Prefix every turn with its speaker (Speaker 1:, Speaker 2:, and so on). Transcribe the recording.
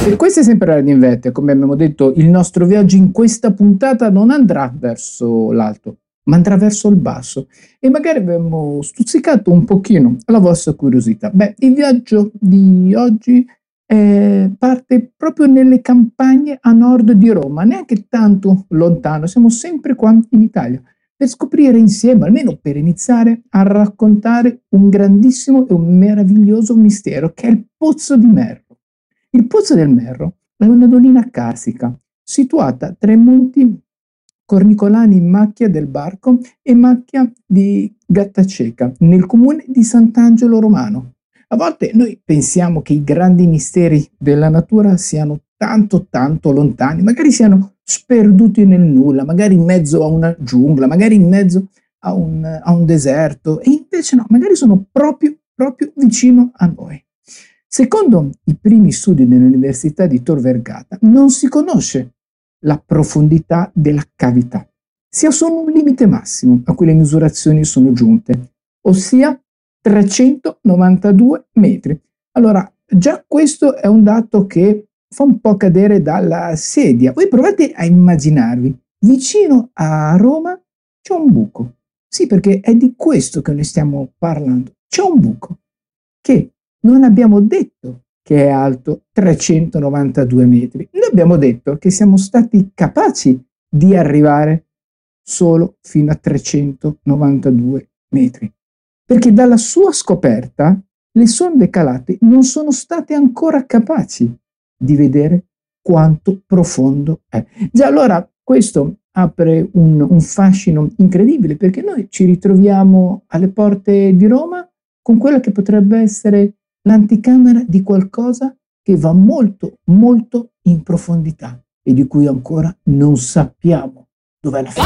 Speaker 1: E questa è sempre Radio Invette, come abbiamo detto, il nostro viaggio in questa puntata non andrà verso l'alto, ma andrà verso il basso e magari abbiamo stuzzicato un pochino la vostra curiosità. Beh, il viaggio di oggi parte proprio nelle campagne a nord di Roma, neanche tanto lontano, siamo sempre qua in Italia, per scoprire insieme, almeno per iniziare, a raccontare un grandissimo e un meraviglioso mistero che è il Pozzo di Merro. Il Pozzo del Merro è una dolina carsica situata tra i monti Cornicolani in Macchia del Barco e Macchia di Gattaceca, nel comune di Sant'Angelo Romano. A volte noi pensiamo che i grandi misteri della natura siano tanto lontani, magari siano sperduti nel nulla, magari in mezzo a una giungla, magari in mezzo a un deserto, e invece no, magari sono proprio vicino a noi. Secondo i primi studi dell'Università di Tor Vergata, non si conosce la profondità della cavità, sia solo un limite massimo a cui le misurazioni sono giunte, ossia 392 metri. Allora, già questo è un dato che fa un po' cadere dalla sedia. Voi provate a immaginarvi, vicino a Roma c'è un buco. Sì, perché è di questo che noi stiamo parlando. C'è un buco che non abbiamo detto che è alto 392 metri. Noi abbiamo detto che siamo stati capaci di arrivare solo fino a 392 metri. Perché dalla sua scoperta le sonde calate non sono state ancora capaci di vedere quanto profondo è. Già allora questo apre un fascino incredibile, perché noi ci ritroviamo alle porte di Roma con quella che potrebbe essere l'anticamera di qualcosa che va molto in profondità e di cui ancora non sappiamo dov'è la fine.